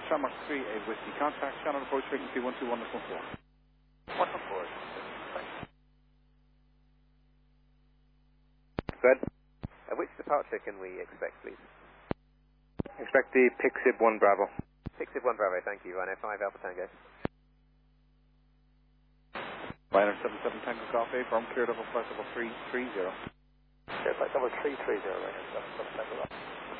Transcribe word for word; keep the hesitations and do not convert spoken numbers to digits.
Shamrock three eight Whiskey contact, channel approach frequency one two one one four. one one four. Good. Uh, which departure can we expect, please? Expect the Pixib one Bravo. Pixib one Bravo, thank you. Ryanair five Alpha Tango. Ryanair seven seven Tango Golf A, from clear level flight level three three zero. Clear flight level three three zero, Ryanair seven seven Tango Golf.